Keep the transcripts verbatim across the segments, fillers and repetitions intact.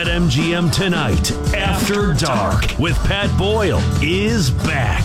BetMGM Tonight, After Dark, with Pat Boyle, is back.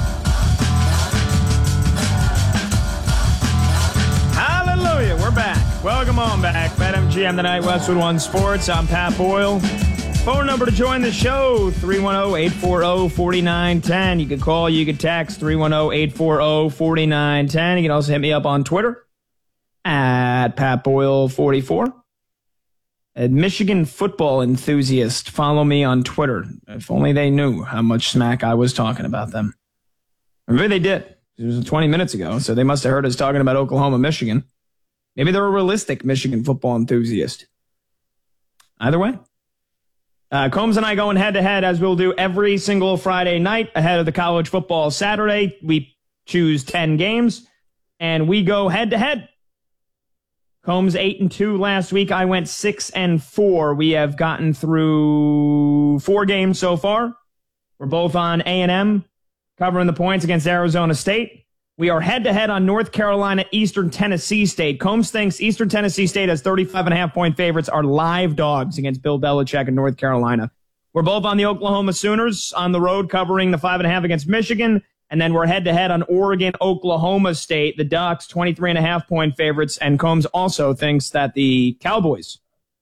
Hallelujah, we're back. Welcome on back. BetMGM Tonight, Westwood One Sports. I'm Pat Boyle. Phone number to join the show, three one zero, eight four zero, four nine one zero. You can call, you can text, three one zero, eight four zero, four nine one zero. You can also hit me up on Twitter, at Pat Boyle forty-four. A Michigan football enthusiast, follow me on Twitter. If only they knew how much smack I was talking about them. Or maybe they did. It was twenty minutes ago, so they must have heard us talking about Oklahoma, Michigan. Maybe they're a realistic Michigan football enthusiast. Either way. Uh, Combs and I going head-to-head, as we'll do every single Friday night ahead of the college football Saturday. We choose ten games, and we go head-to-head. Combs eight and two last week. I went six and four. We have gotten through four games so far. We're both on A and M, covering the points against Arizona State. We are head-to-head on North Carolina, Eastern Tennessee State. Combs thinks Eastern Tennessee State has thirty-five and a half point favorites, are live dogs against Bill Belichick in North Carolina. We're both on the Oklahoma Sooners on the road, covering the five and a half against Michigan. And then we're head-to-head on Oregon, Oklahoma State. The Ducks, twenty-three and a half point favorites. And Combs also thinks that the Cowboys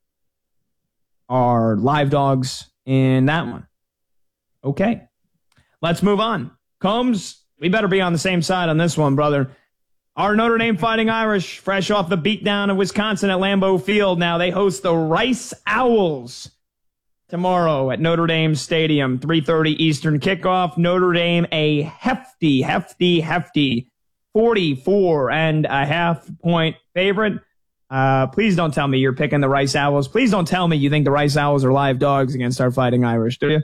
are live dogs in that one. Okay, let's move on. Combs, we better be on the same side on this one, brother. Our Notre Dame Fighting Irish, fresh off the beatdown of Wisconsin at Lambeau Field. Now they host the Rice Owls tomorrow at Notre Dame Stadium, three thirty Eastern kickoff. Notre Dame, a hefty, hefty, hefty forty-four and a half point favorite. Uh, please don't tell me you're picking the Rice Owls. Please don't tell me you think the Rice Owls are live dogs against our Fighting Irish, do you?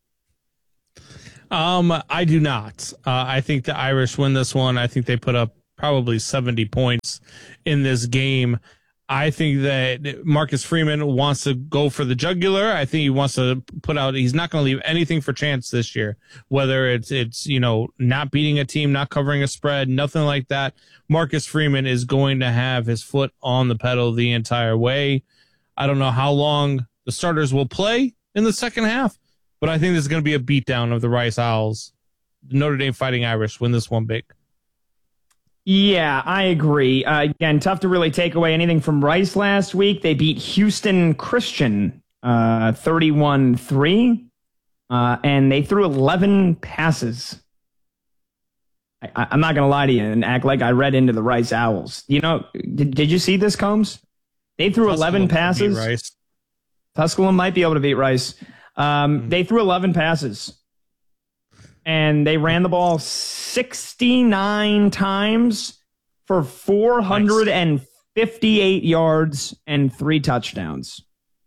Um, I do not. Uh, I think the Irish win this one. I think they put up probably seventy points in this game. I think that Marcus Freeman wants to go for the jugular. I think he wants to put out, he's not going to leave anything for chance this year, whether it's, it's, you know, not beating a team, not covering a spread, nothing like that. Marcus Freeman is going to have his foot on the pedal the entire way. I don't know how long the starters will play in the second half, but I think this is going to be a beatdown of the Rice Owls. The Notre Dame Fighting Irish win this one big. Yeah, I agree. Uh, again, tough to really take away anything from Rice last week. They beat Houston Christian uh, thirty-one three, uh, and they threw eleven passes. I, I'm not going to lie to you and act like I read into the Rice Owls. You know, did, did you see this, Combs? They threw eleven passes. Rice. Tusculum might be able to beat Rice. Um, mm-hmm. They threw eleven passes. And they ran the ball sixty-nine times for four hundred fifty-eight nice. yards and three touchdowns.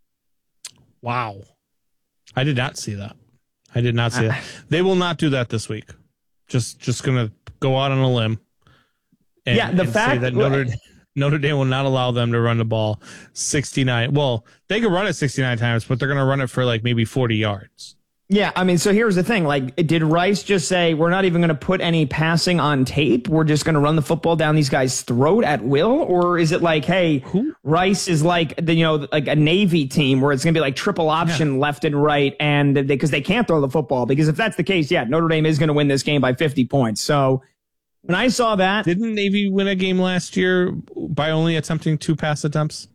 Wow. I did not see that. I did not see uh, that. They will not do that this week. Just just going to go out on a limb. And, yeah, the and fact say that Notre, Notre Dame will not allow them to run the ball sixty-nine. Well, they can run it sixty-nine times, but they're going to run it for like maybe forty yards. Yeah, I mean, so here's the thing. Like, did Rice just say, we're not even going to put any passing on tape? We're just going to run the football down these guys' throat at will? Or is it like, hey, Who? Rice is like, the, you know, like a Navy team where it's going to be like triple option yeah. left and right, and because they, they can't throw the football? Because if that's the case, yeah, Notre Dame is going to win this game by fifty points. So when I saw that. Didn't Navy win a game last year by only attempting two pass attempts?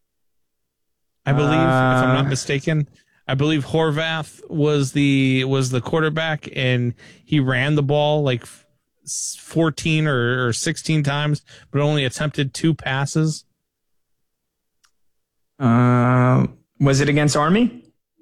I believe, uh, if I'm not mistaken. I believe Horvath was the was the quarterback, and he ran the ball like fourteen or, or sixteen times, but only attempted two passes. Uh, was it against Army?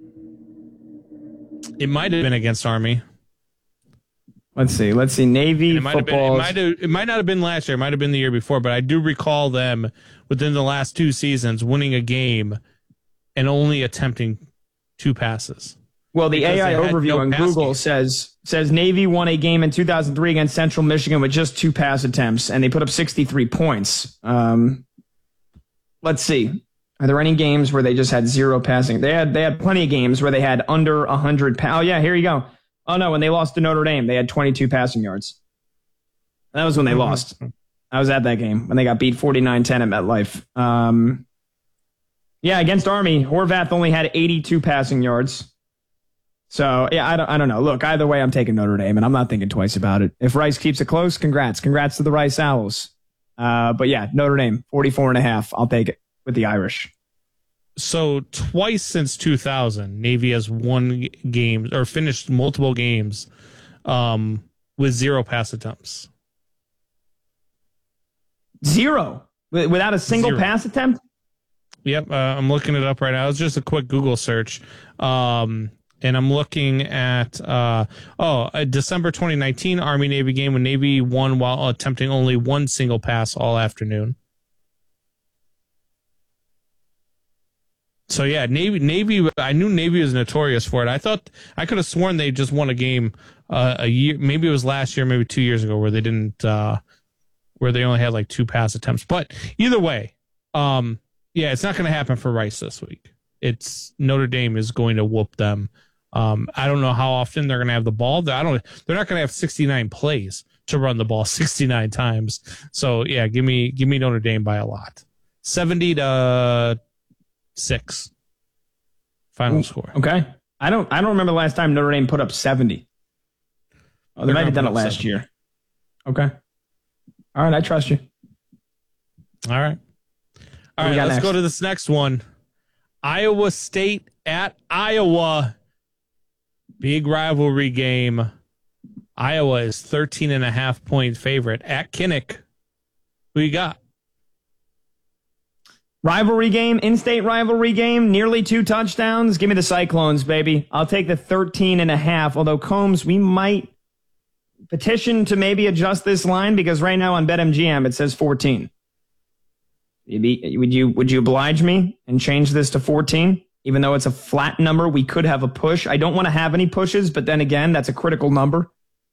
It might have been against Army. Let's see. Let's see. Navy it might football. Have been, it, might have, it might not have been last year. It might have been the year before, but I do recall them within the last two seasons winning a game and only attempting two passes. Well, the A I overview no on Google game. says says Navy won a game in two thousand three against Central Michigan with just two pass attempts, and they put up sixty-three points. Um, let's see. Are there any games where they just had zero passing? They had they had plenty of games where they had under one hundred. Pa- oh, yeah, here you go. Oh, no, when they lost to Notre Dame, they had twenty-two passing yards. That was when they mm-hmm. lost. I was at that game when they got beat forty-nine ten at MetLife. Um, Yeah, against Army, Horvath only had eighty-two passing yards. So, yeah, I don't, I don't know. Look, either way, I'm taking Notre Dame, and I'm not thinking twice about it. If Rice keeps it close, congrats. Congrats to the Rice Owls. Uh, but, yeah, Notre Dame, forty-four and a half. I'll take it with the Irish. So, twice since two thousand, Navy has won games or finished multiple games um, with zero pass attempts. Zero? Without a single Zero. pass attempt? Yep, uh, I'm looking it up right now. It's just a quick Google search. Um, and I'm looking at, uh, oh, a December twenty nineteen Army-Navy game when Navy won while attempting only one single pass all afternoon. So, yeah, Navy, Navy. I knew Navy was notorious for it. I thought, I could have sworn they just won a game uh, a year, maybe it was last year, maybe two years ago, where they didn't, uh, where they only had like two pass attempts. But either way, um, yeah, it's not going to happen for Rice this week. It's Notre Dame is going to whoop them. Um, I don't know how often they're going to have the ball. I don't. They're not going to have sixty-nine plays to run the ball sixty-nine times. So yeah, give me give me Notre Dame by a lot, seventy to six. Final score. Okay, I don't. I don't remember the last time Notre Dame put up seventy. Oh, they might have done it last seventy. Year. Okay. All right, I trust you. All right. All right, let's next? go to this next one. Iowa State at Iowa. Big rivalry game. Iowa is thirteen and a half point favorite at Kinnick. Who you got? Rivalry game, in-state rivalry game, nearly two touchdowns. Give me the Cyclones, baby. I'll take the thirteen and a half. Although, Combs, we might petition to maybe adjust this line because right now on BetMGM it says fourteen. Would you would you oblige me and change this to fourteen? Even though it's a flat number, we could have a push. I don't want to have any pushes, but then again, that's a critical number.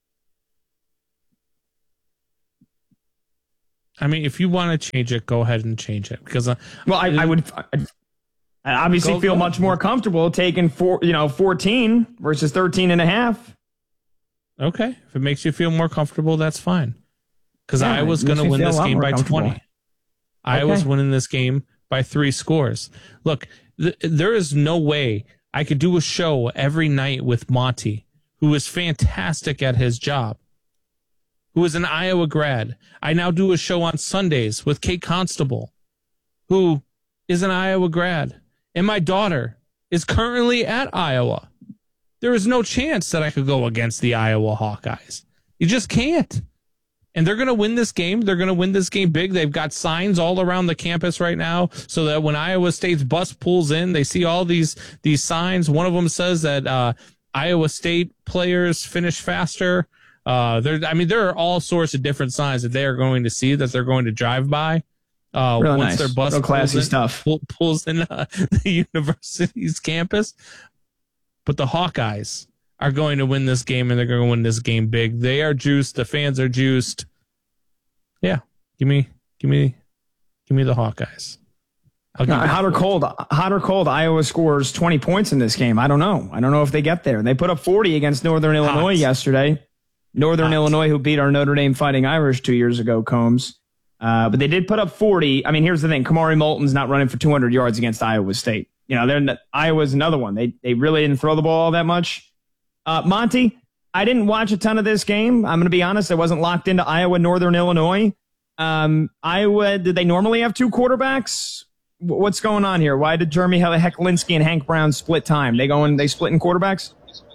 I mean, if you want to change it, go ahead and change it. Because uh, well, I, I would I'd, I obviously go, feel go. much more comfortable taking four, you know, fourteen versus thirteen and a half. Okay, if it makes you feel more comfortable, that's fine. Because yeah, I was going to win this game by twenty. I was okay. winning this game by three scores. Look, th- there is no way I could do a show every night with Monty, who is fantastic at his job, who is an Iowa grad. I now do a show on Sundays with Kate Constable, who is an Iowa grad. And my daughter is currently at Iowa. There is no chance that I could go against the Iowa Hawkeyes. You just can't. And they're going to win this game. They're going to win this game big. They've got signs all around the campus right now so that when Iowa State's bus pulls in, they see all these these signs. One of them says that uh, Iowa State players finish faster. Uh, there, I mean, there are all sorts of different signs that they are going to see that they're going to drive by. Uh, Real once nice. their bus Real classy pulls in, stuff. Pull, pulls in uh, the university's campus. But the Hawkeyes are going to win this game, and they're going to win this game big. They are juiced. The fans are juiced. Yeah, give me, give me, give me the Hawkeyes. I'll give no, hot or cold, hot or cold. Iowa scores twenty points in this game. I don't know. I don't know if they get there. They put up forty against Northern hot. Illinois yesterday. Northern hot. Illinois, who beat our Notre Dame Fighting Irish two years ago, Combs. Uh, but they did put up forty. I mean, here's the thing: Kamari Moulton's not running for two hundred yards against Iowa State. You know, they're Iowa's another one. They they really didn't throw the ball all that much. Uh, Monty, I didn't watch a ton of this game. I'm going to be honest. I wasn't locked into Iowa, Northern Illinois. Um, Iowa, did they normally have two quarterbacks? What's going on here? Why did Jeremy Hecklinski and Hank Brown split time? They going, they split in quarterbacks?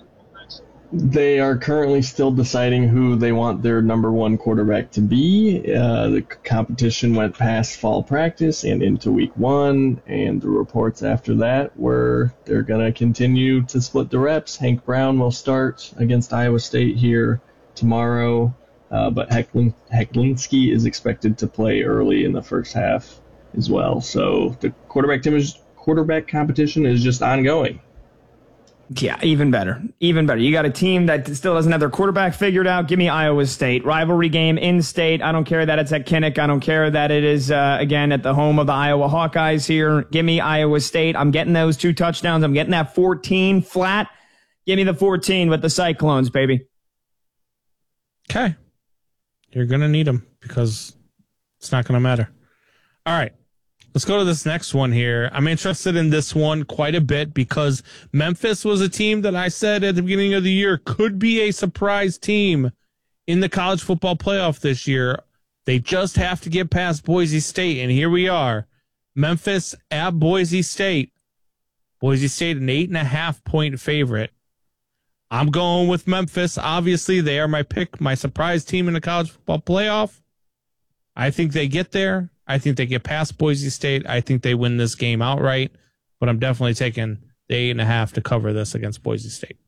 They are currently still deciding who they want their number one quarterback to be. Uh, the competition went past fall practice and into week one, and the reports after that were they're going to continue to split the reps. Hank Brown will start against Iowa State here tomorrow, uh, but Hecklin- Hecklinski is expected to play early in the first half as well. So the quarterback team is, quarterback competition is just ongoing. Yeah, even better. Even better. You got a team that still doesn't have their quarterback figured out. Give me Iowa State. Rivalry game in state. I don't care that it's at Kinnick. I don't care that it is, uh, again, at the home of the Iowa Hawkeyes here. Give me Iowa State. I'm getting those two touchdowns. I'm getting that fourteen flat. Give me the fourteen with the Cyclones, baby. Okay. You're going to need them because it's not going to matter. All right. Let's go to this next one here. I'm interested in this one quite a bit because Memphis was a team that I said at the beginning of the year could be a surprise team in the college football playoff this year. They just have to get past Boise State, and here we are. Memphis at Boise State. Boise State, an eight and a half point favorite. I'm going with Memphis. Obviously, they are my pick, my surprise team in the college football playoff. I think they get there. I think they get past Boise State. I think they win this game outright, but I'm definitely taking the eight and a half to cover this against Boise State.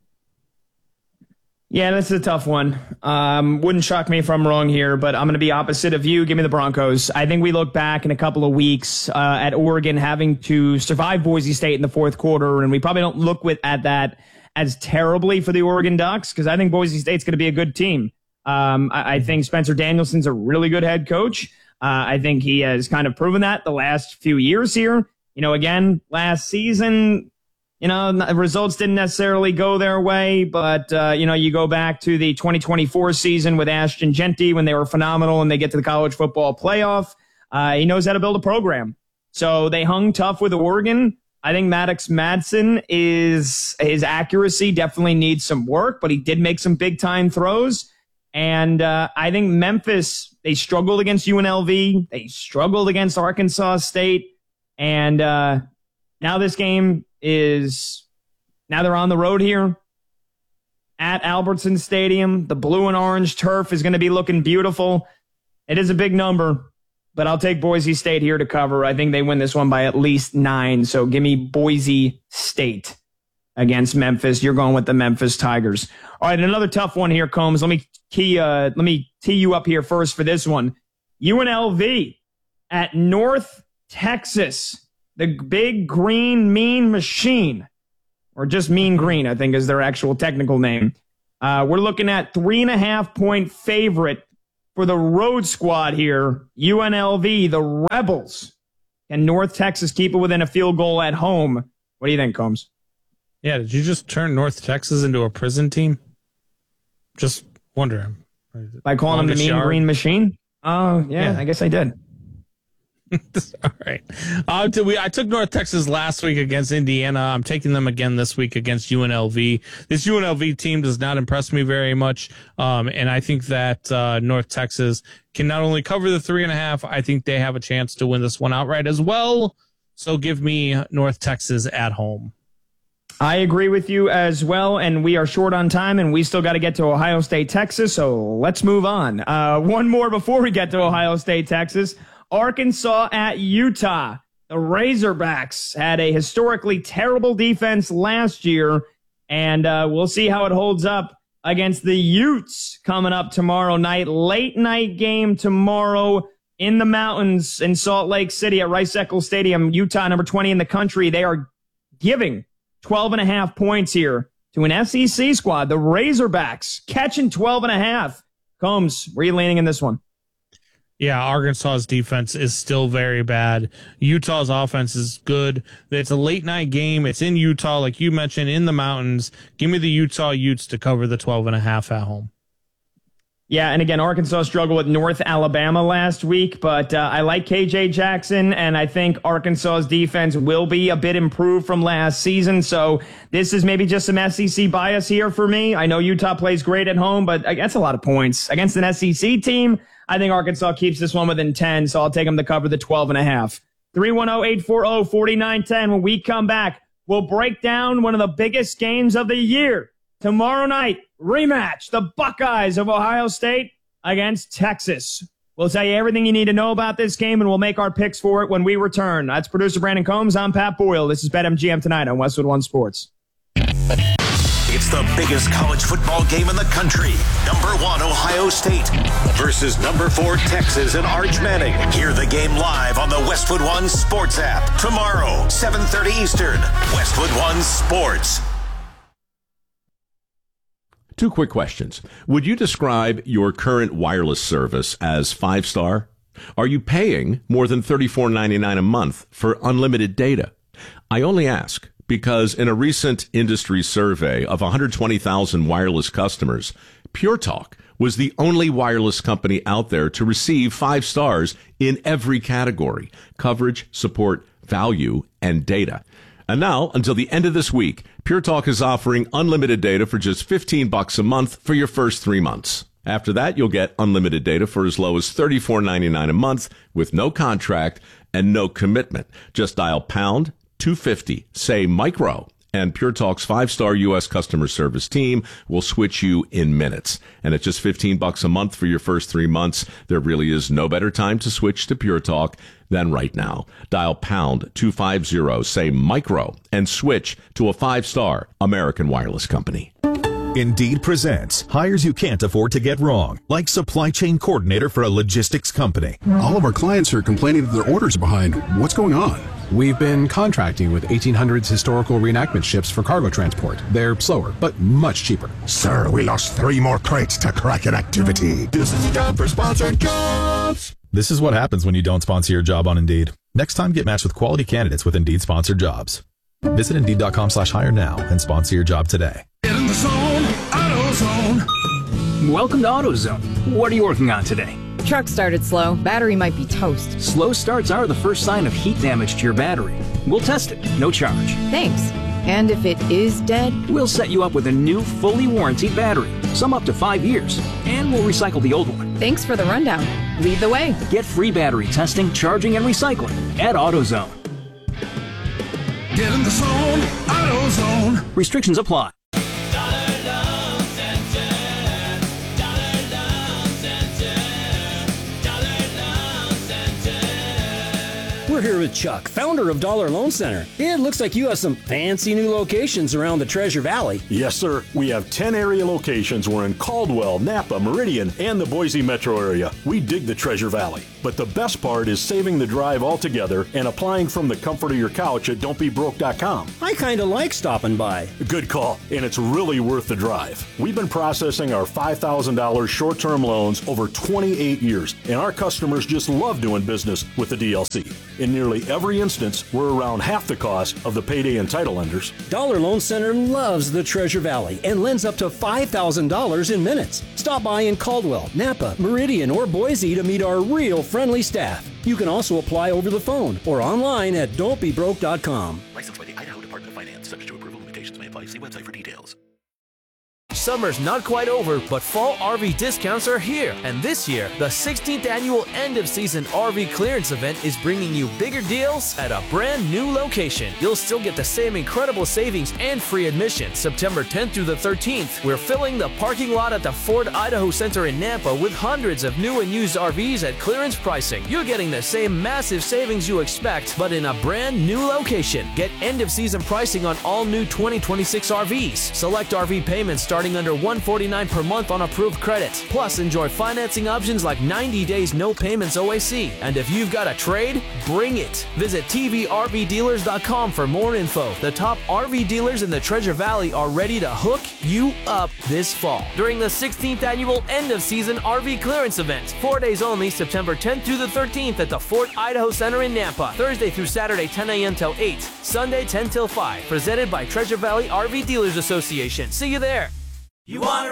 Yeah, this is a tough one. Um, wouldn't shock me if I'm wrong here, but I'm going to be opposite of you. Give me the Broncos. I think we look back in a couple of weeks uh, at Oregon having to survive Boise State in the fourth quarter, and we probably don't look with, at that as terribly for the Oregon Ducks because I think Boise State's going to be a good team. Um, I, I think Spencer Danielson's a really good head coach. Uh, I think he has kind of proven that the last few years here. You know, again, last season, you know, the results didn't necessarily go their way, but, uh, you know, you go back to the twenty twenty-four season with Ashton Genty when they were phenomenal and they get to the college football playoff. Uh, he knows how to build a program. So they hung tough with Oregon. I think Maddox Madsen is, his accuracy definitely needs some work, but he did make some big time throws. And uh, I think Memphis, they struggled against U N L V. They struggled against Arkansas State. And uh, now this game is, now they're on the road here at Albertson Stadium. The blue and orange turf is going to be looking beautiful. It is a big number, but I'll take Boise State here to cover. I think they win this one by at least nine. So give me Boise State against Memphis. You're going with the Memphis Tigers. All right, another tough one here, Combs. Let me key, uh, let me tee you up here first for this one. U N L V at North Texas. The big green mean machine, or just mean green, I think is their actual technical name. Uh, we're looking at three and a half point favorite for the road squad here. U N L V, the Rebels, and North Texas keep it within a field goal at home. What do you think, Combs? Yeah, did you just turn North Texas into a prison team? Just wondering. By calling them the mean yard. Green machine? Oh, yeah, yeah, I guess I did. All right. Uh, we, I took North Texas last week against Indiana. I'm taking them again this week against U N L V. This U N L V team does not impress me very much, um, and I think that uh, North Texas can not only cover the three and a half, I think they have a chance to win this one outright as well. So give me North Texas at home. I agree with you as well, and we are short on time, and we still got to get to Ohio State, Texas, so let's move on. Uh, one more before we get to Ohio State, Texas. Arkansas at Utah. The Razorbacks had a historically terrible defense last year, and uh, we'll see how it holds up against the Utes coming up tomorrow night. Late night game tomorrow in the mountains in Salt Lake City at Rice-Eccles Stadium. Utah, number twenty in the country. They are giving twelve and a half points here to an S E C squad. The Razorbacks catching twelve and a half. Combs, where are you leaning in this one? Yeah, Arkansas's defense is still very bad. Utah's offense is good. It's a late night game. It's in Utah, like you mentioned, in the mountains. Give me the Utah Utes to cover the twelve and a half at home. Yeah, and again, Arkansas struggled with North Alabama last week, but uh, I like K J Jackson, and I think Arkansas's defense will be a bit improved from last season. So this is maybe just some S E C bias here for me. I know Utah plays great at home, but that's a lot of points. Against an S E C team, I think Arkansas keeps this one within ten, so I'll take them to cover the twelve and a half. three one zero, eight four zero, four nine one zero. When we come back, we'll break down one of the biggest games of the year. Tomorrow night, rematch, the Buckeyes of Ohio State against Texas. We'll tell you everything you need to know about this game, and we'll make our picks for it when we return. That's producer Brandon Combs. I'm Pat Boyle. This is BetMGM Tonight on Westwood One Sports. It's the biggest college football game in the country. Number one, Ohio State versus number four, Texas and Arch Manning. Hear the game live on the Westwood One Sports app. Tomorrow, seven thirty Eastern. Westwood One Sports. Two quick questions. Would you describe your current wireless service as five-star? Are you paying more than thirty-four ninety-nine a month for unlimited data? I only ask because in a recent industry survey of one hundred twenty thousand wireless customers, Pure Talk was the only wireless company out there to receive five stars in every category: coverage, support, value, and data. And now, until the end of this week, Pure Talk is offering unlimited data for just fifteen bucks a month for your first three months. After that, you'll get unlimited data for as low as thirty-four ninety-nine a month with no contract and no commitment. Just dial pound two fifty, say micro, and Pure Talk's five-star U S customer service team will switch you in minutes. And at just fifteen bucks a month for your first three months, there really is no better time to switch to Pure Talk than right now. Dial pound two fifty, say micro, and switch to a five-star American wireless company. Indeed presents hires you can't afford to get wrong, like supply chain coordinator for a logistics company. All of our clients are complaining that their orders are behind. What's going on? We've been contracting with eighteen hundreds historical reenactment ships for cargo transport. They're slower, but much cheaper. Sir, we lost three more crates to Kraken activity. This is a job for sponsored jobs. This is what happens when you don't sponsor your job on Indeed. Next time, get matched with quality candidates with Indeed sponsored jobs. Visit Indeed.com slash hire now and sponsor your job today. Get in the zone, AutoZone. Welcome to AutoZone. What are you working on today? Truck started slow. Battery might be toast. Slow starts are the first sign of heat damage to your battery. We'll test it, no charge. Thanks. And if it is dead? We'll set you up with a new, fully warranted battery, some up to five years, and we'll recycle the old one. Thanks for the rundown. Lead the way. Get free battery testing, charging, and recycling at AutoZone. Get in the zone, AutoZone. Restrictions apply. We're here with Chuck, founder of Dollar Loan Center. It looks like you have some fancy new locations around the Treasure Valley. Yes, sir. We have ten area locations. We're in Caldwell, Napa, Meridian, and the Boise metro area. We dig the Treasure Valley. But the best part is saving the drive altogether and applying from the comfort of your couch at don't be broke dot com. I kind of like stopping by. Good call, and it's really worth the drive. We've been processing our five thousand dollars short-term loans over twenty-eight years, and our customers just love doing business with the D L C. In nearly every instance, we're around half the cost of the payday and title lenders. Dollar Loan Center loves the Treasure Valley and lends up to five thousand dollars in minutes. Stop by in Caldwell, Napa, Meridian, or Boise to meet our real friendly staff. You can also apply over the phone or online at don't be broke dot com. Licensed by the Idaho Department of Finance. Subject to approval. Limitations may apply. See website for details. Summer's not quite over, but fall R V discounts are here. And this year, the sixteenth annual end-of-season R V clearance event is bringing you bigger deals at a brand new location. You'll still get the same incredible savings and free admission. September tenth through the thirteenth, we're filling the parking lot at the Ford Idaho Center in Nampa with hundreds of new and used R Vs at clearance pricing. You're getting the same massive savings you expect, but in a brand new location. Get end-of-season pricing on all new twenty twenty-six R Vs. Select R V payments starting under one hundred forty-nine dollars per month on approved credit. Plus, enjoy financing options like ninety days no payments O A C. And if you've got a trade, bring it. Visit T V R V dealers dot com for more info. The top R V dealers in the Treasure Valley are ready to hook you up this fall during the sixteenth annual end-of-season R V clearance event. Four days only, September tenth through the thirteenth at the Fort Idaho Center in Nampa. Thursday through Saturday, ten a.m. till eight. Sunday, ten till five. Presented by Treasure Valley R V Dealers Association. See you there. You want